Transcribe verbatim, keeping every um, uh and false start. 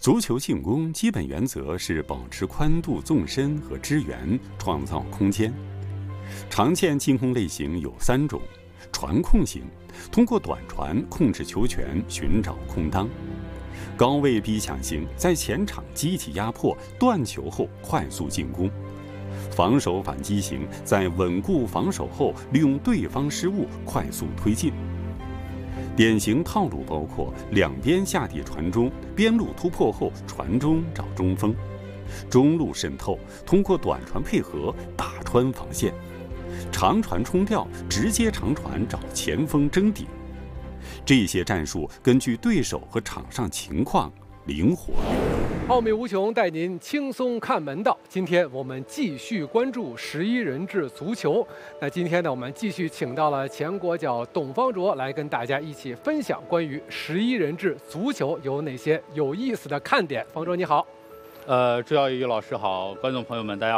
足球进攻基本原则是保持宽度、纵深和支援，创造空间。常见进攻类型有三种：传控型，通过短传控制球权，寻找空当；高位逼抢型，在前场积极压迫，断球后快速进攻；防守反击型，在稳固防守后，利用对方失误快速推进。典型套路包括两边下底传中，边路突破后传中找中锋；中路渗透，通过短传配合打穿防线；长传冲吊，直接长传找前锋争顶。这些战术根据对手和场上情况灵活运用。 奥秘无穷，带您轻松看门道。今天我们继续关注十一人制足球。那今天呢，我们继续请到了前国脚董方卓来跟大家一起分享关于十一人制足球有哪些有意思的看点。方卓你好。 呃，朱耀宇老师好，观众朋友们大家好。